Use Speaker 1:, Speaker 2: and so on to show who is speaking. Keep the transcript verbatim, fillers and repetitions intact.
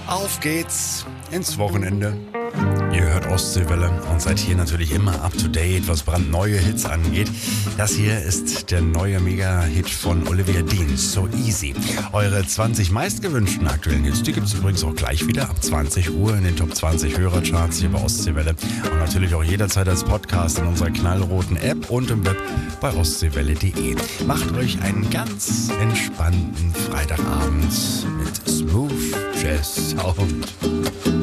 Speaker 1: Auf geht's ins Wochenende. Ihr hört Ostseewelle und seid hier natürlich immer up to date, was brandneue Hits angeht. Das hier ist der neue Mega-Hit von Olivia Dean, So Easy. Eure zwanzig meistgewünschten aktuellen Hits, die gibt es übrigens auch gleich wieder ab zwanzig Uhr in den Top zwanzig Hörercharts hier bei Ostseewelle. Und natürlich auch jederzeit als Podcast in unserer knallroten App und im Web bei ostseewelle punkt de. Macht euch einen ganz entspannten Freitagabend mit Smooth Jazz Sound.